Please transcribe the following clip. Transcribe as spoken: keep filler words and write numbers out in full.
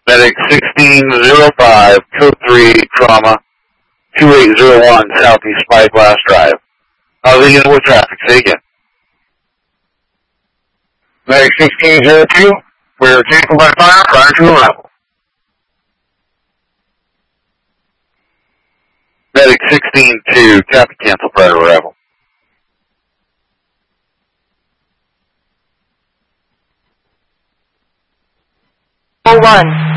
Medic sixteen oh five, code three, trauma, two eight zero one, Southeast Spyglass Drive. Housing in with traffic, say again. Medic sixteen oh two, we're canceled by fire prior to arrival. Medic sixteen two, copy, cancel prior to arrival. one.